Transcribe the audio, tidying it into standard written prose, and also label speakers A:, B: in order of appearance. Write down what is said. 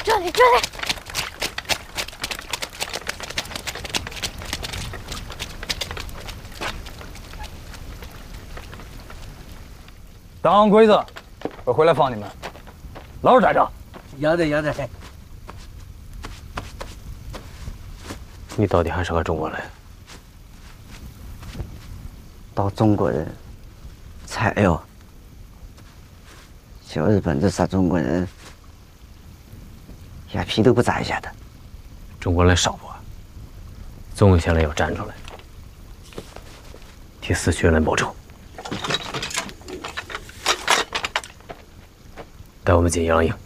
A: 这里。
B: 当鬼子，我回来放你们。老实待着。
C: 要得。
D: 你到底还是个中国人。
E: 到中国人才有，小日本这杀中国人，眼皮都不眨一下的。
D: 中国人少不？总有些人要站出来，替死去的人报仇。带我们进阳营。